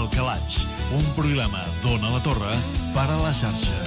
El Calaix, un programa d'Ona la Torre per a la xarxa.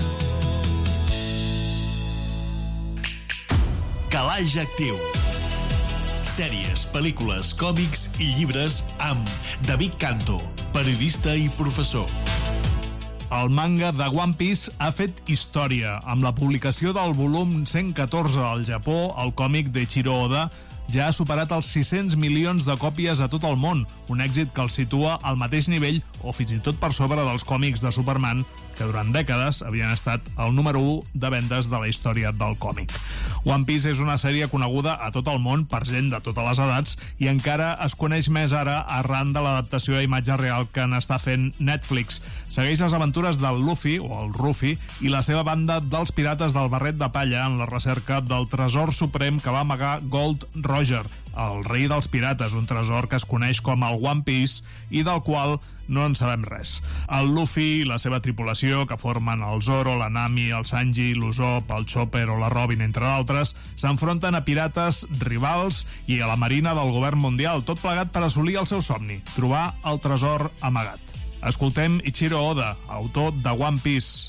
Calaix Actiu. Sèries, pel·lícules, còmics i llibres amb David Canto, periodista i professor. El manga de One Piece ha fet història. Amb la publicació del volum 114 al Japó, el còmic d'Eiichiro Oda ja ha superat els 600 milions de còpies a tot el món, un èxit que el situa al mateix nivell o fins i tot per sobre dels còmics de Superman, que durant dècades havien estat el número 1 de vendes de la història del còmic. One Piece és una sèrie coneguda a tot el món per gent de totes les edats i encara es coneix més ara arran de l'adaptació a imatge real que n'està fent Netflix. Segueix les aventures del Luffy, o el Ruffy, i la seva banda dels pirates del barret de palla en la recerca del tresor suprem que va amagar Gold Roger, el rei dels pirates, un tresor que es coneix com el One Piece i del qual no en sabem res. El Luffy i la seva tripulació, que formen el Zoro, la Nami, el Sanji, l'Usopp, el Chopper o la Robin, entre d'altres, s'enfronten a pirates rivals i a la marina del govern mundial, tot plegat per assolir el seu somni, trobar el tresor amagat. Escoltem Eiichiro Oda, autor de One Piece.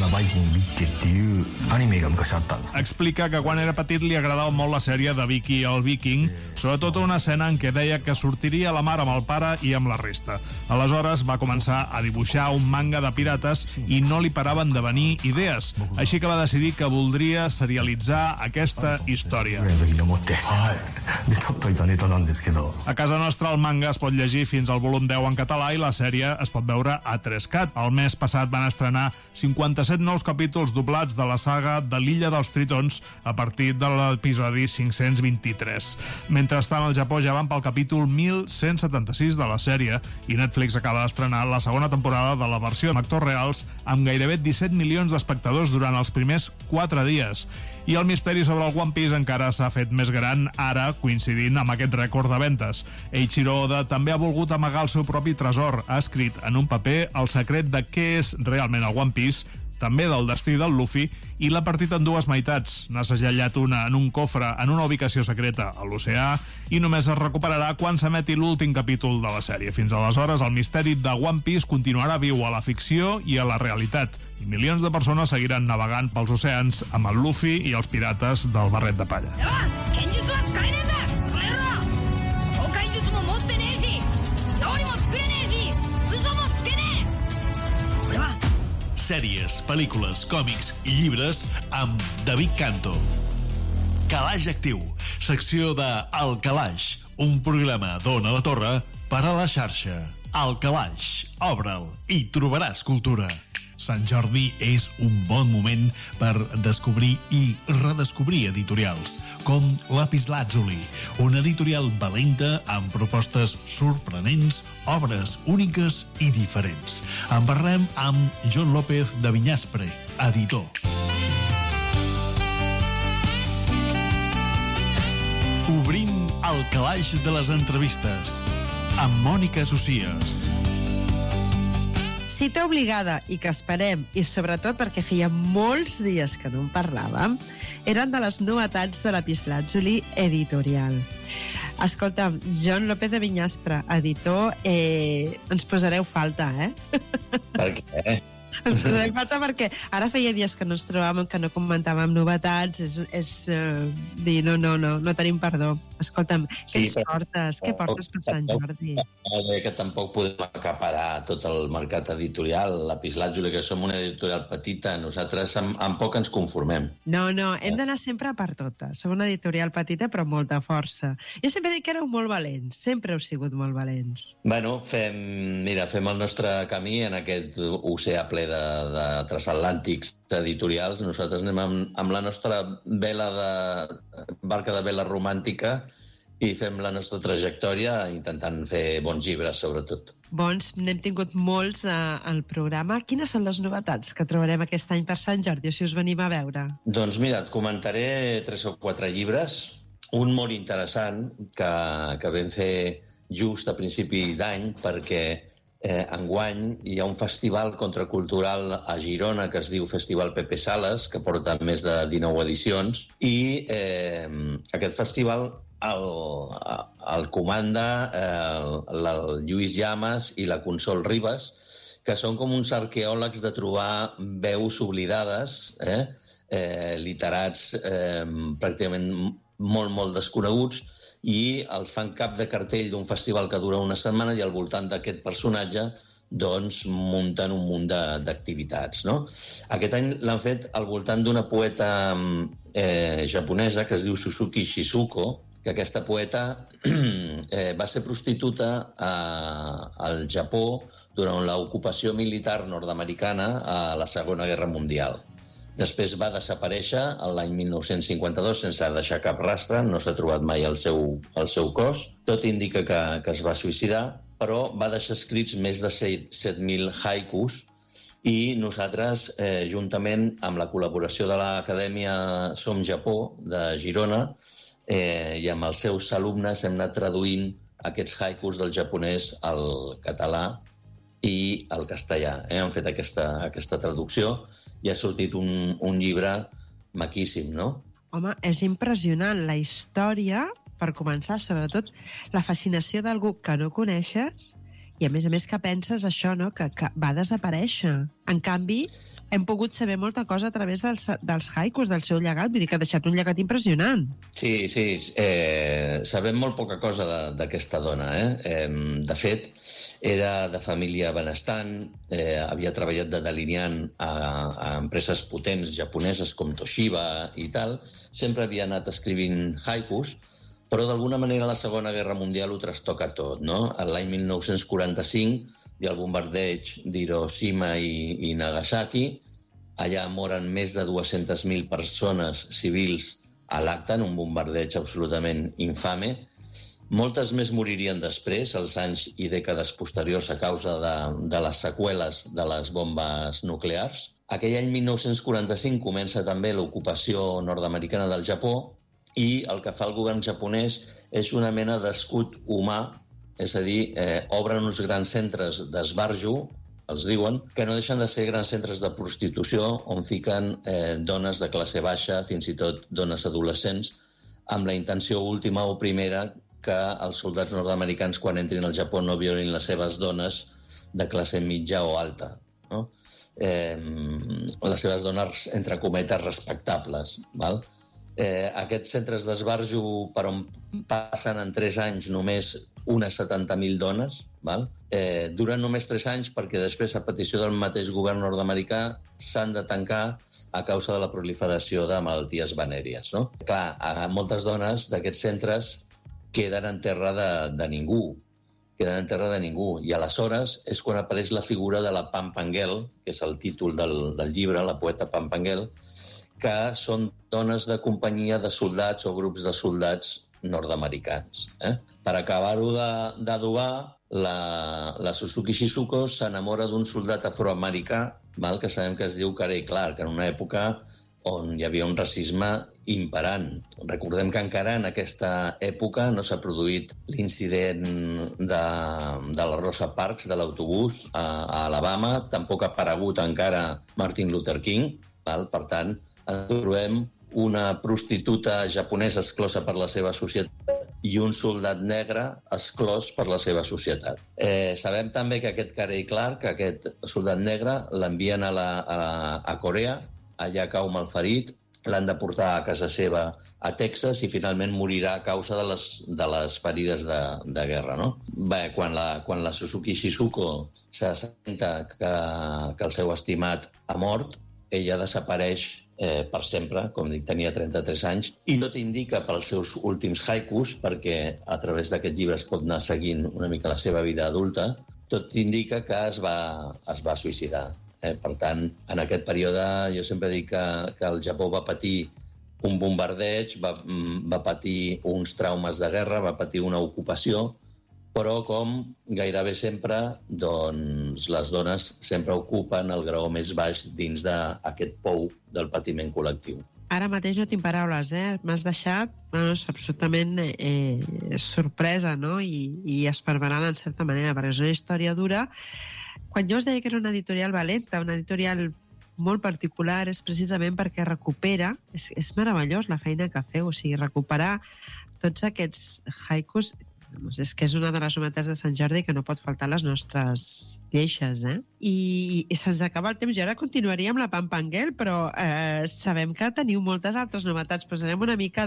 Explica que quan era petit li agradava molt la sèrie de Vicky el Viking, sobretot una escena en què deia que sortiria a la mar amb el pare i amb la resta. Aleshores va començar a dibuixar un manga de pirates i no li paraven de venir idees, així que va decidir que voldria serialitzar aquesta història. A casa nostra el manga es pot llegir fins al volum 10 en català i la sèrie es pot veure a 3CAT. El mes passat van estrenar 57 nous capítols doblats de la saga de l'Illa dels Tritons a partir de l'episodi 523. Mentrestant, al Japó ja van pel capítol 1176 de la sèrie i Netflix acaba d'estrenar la segona temporada de la versió amb actors reals amb gairebé 17 milions d'espectadors durant els primers 4 dies. I el misteri sobre el One Piece encara s'ha fet més gran ara, coincidint amb aquest rècord de ventes. Eiichiro Oda també ha volgut amagar el seu propi tresor. Ha escrit en un paper el secret de què és realment el One Piece, també del destí del Luffy, i l'ha partit en dues meitats. N'ha segellat una en un cofre en una ubicació secreta a l'oceà i només es recuperarà quan s'emeti l'últim capítol de la sèrie. Fins aleshores, el misteri de One Piece continuarà viu a la ficció i a la realitat, i milions de persones seguiran navegant pels oceans amb el Luffy i els pirates del barret de palla. Sèries, pel·lícules, còmics i llibres amb David Canto. Calaix Actiu, secció de El Calaix, un programa d'Ona la Torre per a la xarxa. El Calaix, obre'l i trobaràs cultura. Sant Jordi és un bon moment per descobrir i redescobrir editorials, com Lapislàtzuli, una editorial valenta amb propostes sorprenents, obres úniques i diferents. En parlem amb John López de Viñaspre, editor. Obrim el calaix de les entrevistes amb Mònica Socias. Cita obligada i que esperem, i sobretot perquè feia molts dies que no en parlàvem, eren de les novetats de Lapislàtzuli editorial. Escolta'm, John López de Viñaspre, editor, ens posareu falta, Per què? Ens posareu falta perquè ara feia dies que no ens trobàvem, que no comentàvem novetats, és dir, no tenim perdó. Escolta'm, què ens portes? Què portes per Sant Jordi? Que tampoc podem acaparar tot el mercat editorial. Lapislàtzuli, que som una editorial petita, nosaltres amb poc ens conformem. No, hem d'anar sempre per totes. Som una editorial petita però amb molta força. Jo sempre dic que éreu molt valents, sempre heu sigut molt valents. Bueno, fem el nostre camí en aquest oceà ple de transatlàntics editorials. Nosaltres anem amb la nostra barca de vela romàntica i fem la nostra trajectòria intentant fer bons llibres, sobretot. Bons, n'hem tingut molts al programa. Quines són les novetats que trobarem aquest any per Sant Jordi, o si us venim a veure? Doncs mira, et comentaré 3 o 4 llibres. Un molt interessant que vam fer just a principis d'any perquè enguany hi ha un festival contracultural a Girona que es diu Festival Pepe Sales, que porta més de 19 edicions, i aquest festival el comanda el Lluís Llamas i la Consol Ribas, que són com uns arqueòlegs de trobar veus oblidades, literats pràcticament molt desconeguts, i els fan cap de cartell d'un festival que dura una setmana i al voltant d'aquest personatge doncs munten un munt d'activitats, no? Aquest any l'han fet al voltant d'una poeta japonesa que es diu Suzuki Shizuko, que aquesta poeta va ser prostituta al Japó durant l'ocupació militar nord-americana a la Segona Guerra Mundial. Després va desaparèixer l'any 1952 sense deixar cap rastre, no s'ha trobat mai el seu cos. Tot indica que es va suïcidar, però va deixar escrits més de 7.000 haikus i nosaltres, juntament amb la col·laboració de l'Acadèmia Som Japó de Girona i amb els seus alumnes, hem anat traduint aquests haikus del japonès al català i al castellà. Han fet aquesta traducció i ha sortit un llibre maquíssim, no? Home, és impressionant la història, per començar, sobretot la fascinació d'algú que no coneixes i, a més que penses això, no? Que va desaparèixer. En canvi, hem pogut saber molta cosa a través dels haikus, del seu llegat. Vull dir que ha deixat un llegat impressionant. Sí, sabem molt poca cosa d'aquesta dona. De fet, era de família benestant, havia treballat de delineant a empreses potents japoneses com Toshiba i tal, sempre havia anat escrivint haikus, però d'alguna manera la Segona Guerra Mundial ho trastoca tot, no? L'any 1945 hi ha el bombardeig d'Hiroshima i Nagasaki. Allà moren més de 200.000 persones civils a l'acte, en un bombardeig absolutament infame. Moltes més moririen després, els anys i dècades posteriors, a causa de les seqüeles de les bombes nuclears. Aquell any 1945 comença també l'ocupació nord-americana del Japó i el que fa el govern japonès és una mena d'escut humà, és a dir, obren uns grans centres d'esbarjo, els diuen, que no deixen de ser grans centres de prostitució on fiquen dones de classe baixa, fins i tot dones adolescents, amb la intenció última o primera que els soldats nord-americans, quan entrin al Japó, no violin les seves dones de classe mitja o alta, no? Les seves dones, entre cometes, respectables, val? Aquests centres d'esbarjo per on passen en 3 anys només unes 70.000 dones, val? Duren només 3 anys perquè després, a petició del mateix govern nord-americà, s'han de tancar a causa de la proliferació de malalties venèries, no? Clar, moltes dones d'aquests centres queden en terra de ningú, i aleshores és quan apareix la figura de la Pampangel, que és el títol del llibre, la poeta Pampangel, que són dones de companyia de soldats o grups de soldats nord-americans. Per acabar-ho d'adobar, la Suzuki Shizuko s'enamora d'un soldat afroamericà, que sabem que es diu Cary Clark, en una època on hi havia un racisme imperant. Recordem que encara en aquesta època no s'ha produït l'incident de la Rosa Parks, de l'autobús a Alabama, tampoc ha aparegut encara Martin Luther King, per tant, ens trobem una prostituta japonesa exclosa per la seva societat i un soldat negre exclòs per la seva societat. Sabem també que aquest Cary Clark, aquest soldat negre, l'envien a Corea, allà cau malferit, l'han de portar a casa seva a Texas i finalment morirà a causa de les ferides de guerra, no? Bé, quan la Suzuki Shizuko s'assenta que el seu estimat ha mort, ella desapareix per sempre, com dic, tenia 33 anys, i tot indica pels seus últims haikus, perquè a través d'aquest llibre es pot anar seguint una mica la seva vida adulta, tot indica que es va suïcidar. Per tant, en aquest període jo sempre dic que el Japó va patir un bombardeig, va patir uns traumes de guerra, va patir una ocupació, però com gairebé sempre, doncs les dones sempre ocupen el graó més baix dins d'aquest pou del patiment col·lectiu. Ara mateix no tinc paraules, M'has deixat absolutament sorpresa, no? I esparverada en certa manera, perquè és una història dura. Quan jo us deia que era una editorial valenta, una editorial molt particular, és precisament perquè recupera, és meravellós la feina que feu, o sigui, recuperar tots aquests haikus. És que és una de les novetats de Sant Jordi que no pot faltar a les nostres lleixes, I se'ns acaba el temps. Jo ara continuaria amb la Pampangel, però sabem que teniu moltes altres novetats. Pujarem una mica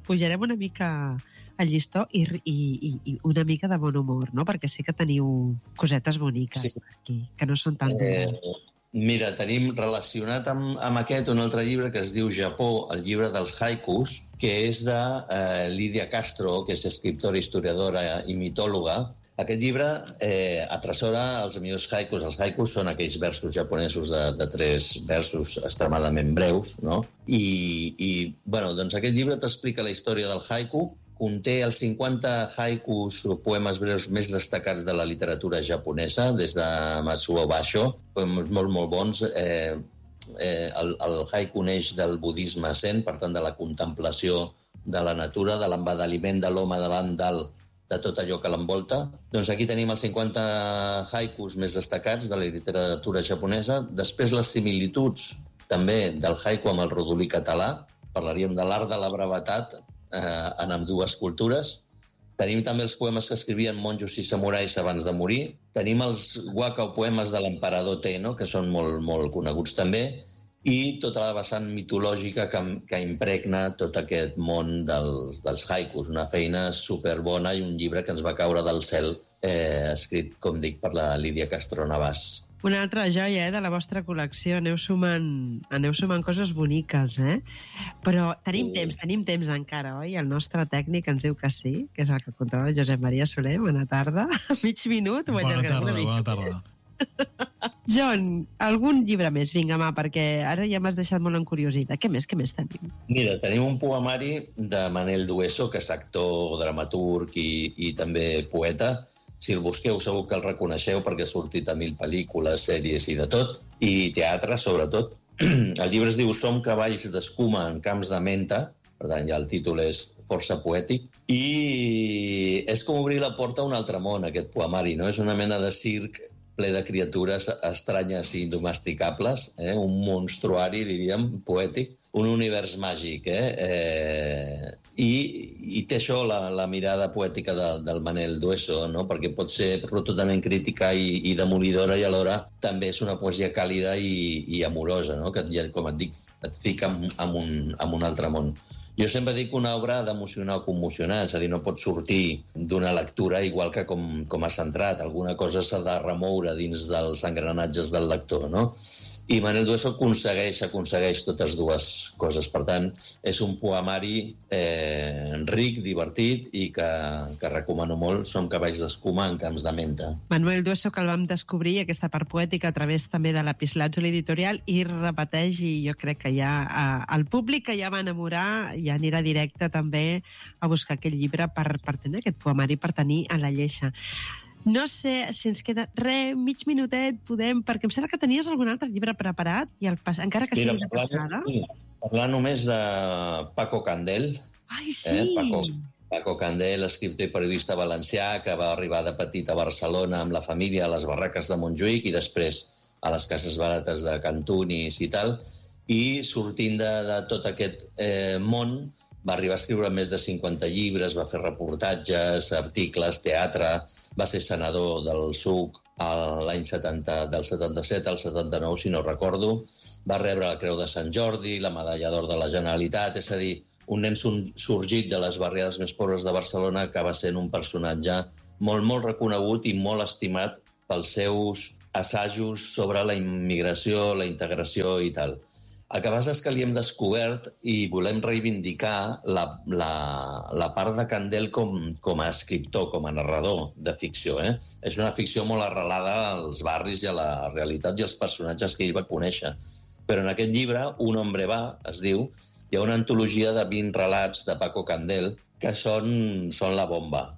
el llistó i una mica de bon humor, no? Perquè sé que teniu cosetes boniques aquí, que no són tan dures. Mira, tenim relacionat amb aquest un altre llibre que es diu Japó, el llibre dels haikus, que és de Lídia Castro, que és escriptora, historiadora i mitòloga. Aquest llibre atresora els millors haikus. Els haikus són aquells versos japonesos de 3 versos extremadament breus, no? I doncs aquest llibre t'explica la història del haiku. Conté els 50 haikus o poemes breus més destacats de la literatura japonesa, des de Matsuo Basho, poemes molt, molt bons. El haiku neix del budisme zen, per tant, de la contemplació de la natura, de l'embadaliment de l'home davant de tot allò que l'envolta. Doncs aquí tenim els 50 haikus més destacats de la literatura japonesa. Després, les similituds també del haiku amb el rodolí català. Parlaríem de l'art de la brevetat en ambdues cultures. Tenim també els poemes que escrivien monjos i samurais abans de morir. Tenim els waka o poemes de l'emperador Tenno, que són molt, molt coneguts també, i tota la vessant mitològica que impregna tot aquest món dels haikus. Una feina superbona i un llibre que ens va caure del cel, escrit, com dic, per la Lídia Castro Navàs. Una altra joia de la vostra col·lecció. Aneu sumant coses boniques, Però tenim temps encara, oi? El nostre tècnic ens diu que sí, que és el que controla Josep Maria Soler. Bona tarda. Mig minut. Bona tarda. John, algun llibre més? Vinga, perquè ara ja m'has deixat molt encuriosida. Què més tenim? Mira, tenim un poemari de Manel Dueso, que és actor, dramaturg i també poeta. Si el busqueu segur que el reconeixeu perquè ha sortit a 1000 pel·lícules, sèries i de tot, i teatre, sobretot. El llibre es diu Som cavalls d'escuma en camps de menta, per tant ja el títol és força poètic, i és com obrir la porta a un altre món, aquest poemari, no? És una mena de circ ple de criatures estranyes i indomesticables, un monstruari, diríem, poètic, un univers màgic, I té això, la mirada poètica del Manel Dueso, no? Perquè pot ser rotundament crítica i demolidora, i alhora també és una poesia càlida i amorosa, no? Que, com et dic, et fica en un altre món. Jo sempre dic que una obra ha d'emocionar o commocionar, és a dir, no pot sortir d'una lectura igual que com ha centrat. Alguna cosa s'ha de remoure dins dels engranatges del lector, no? I Manel Dueso aconsegueix totes dues coses. Per tant, és un poemari ric, divertit i que recomano molt. Som cavalls d'escuma en camps de menta. Manuel Dueso, que el vam descobrir, aquesta part poètica, a través també de Lapislàtzuli Editorial, i repeteix, i jo crec que ja el públic que ja va enamorar ja anirà directe també a buscar aquest llibre per tenir aquest poemari, per tenir a la lleixa. No sé si ens queda mig minutet, perquè em sembla que tenies algun altre llibre preparat, i encara que sigui de passada. Parlar només de Paco Candel. Ai, sí! Paco Candel, escriptor i periodista valencià, que va arribar de petit a Barcelona amb la família a les barraques de Montjuïc i després a les cases barates de Cantunis i tal, i sortint de tot aquest món va arribar a escriure més de 50 llibres, va fer reportatges, articles, teatre, va ser senador del SUC l'any del 77 al 79, si no recordo, va rebre la Creu de Sant Jordi, la Medalla d'Or de la Generalitat, és a dir, un nen sorgit de les barriades més pobres de Barcelona que va sent un personatge molt, molt reconegut i molt estimat pels seus assajos sobre la immigració, la integració i tal. El que passa és que li hem descobert i volem reivindicar la part de Candel com a escriptor, com a narrador de ficció. És una ficció molt arrelada als barris i a la realitat i als personatges que ell va conèixer. Però en aquest llibre, Un hombre va, es diu, hi ha una antologia de 20 relats de Paco Candel que són la bomba,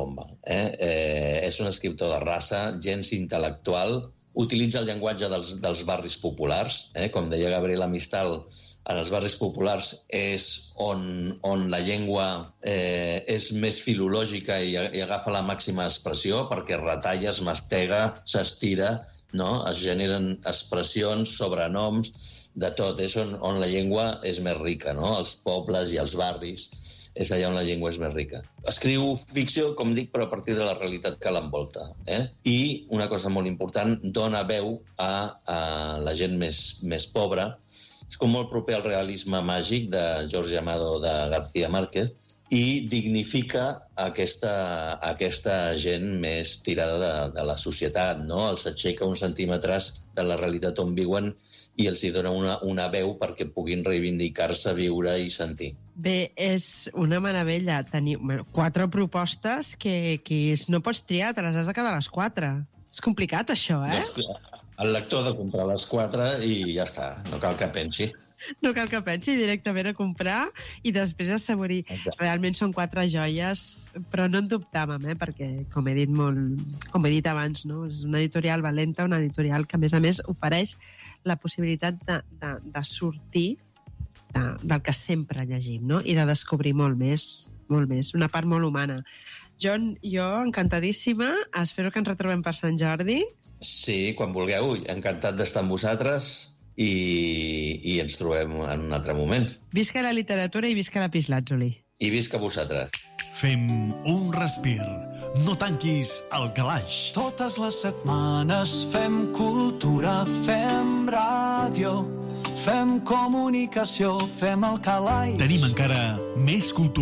És un escriptor de raça, gens intel·lectual, utilitza el llenguatge dels barris populars. Com deia Gabriela Mistral, en els barris populars és on la llengua és més filològica i agafa la màxima expressió, perquè retalla, es mastega, s'estira, no? Es generen expressions, sobrenoms, de tot. És on la llengua és més rica, no? Els pobles i els barris és allà on la llengua és més rica. Escriu ficció, com dic, però a partir de la realitat que l'envolta. I, una cosa molt important, dona veu a la gent més pobra. És com molt proper al realisme màgic de Jorge Amado de García Márquez i dignifica aquesta gent més tirada de la societat, no? Els aixeca uns centímetres de la realitat on viuen i els hi dona una veu perquè puguin reivindicar-se, viure i sentir. Bé, és una meravella tenir 4 propostes que no pots triar, te les has de quedar a les 4. És complicat, això, El lector ha de comprar les 4 i ja està, no cal que pensi. No cal que pensi, directament a comprar i després assaborir. Realment són 4 joies, però no en dubtàvem, perquè, com he dit abans, no? És una editorial valenta, una editorial que, a més, ofereix la possibilitat de sortir del que sempre llegim, no? I de descobrir molt més, una part molt humana. John, jo encantadíssima, espero que ens retrobem per Sant Jordi. Sí, quan vulgueu, encantat d'estar amb vosaltres i ens trobem en un altre moment. Visca la literatura i visca Lapislàtzuli. I visca vosaltres. Fem un respir. No tanquis el calaix. Totes les setmanes fem cultura, fem ràdio, fem comunicació, fem el calaix. Tenim encara més cultura.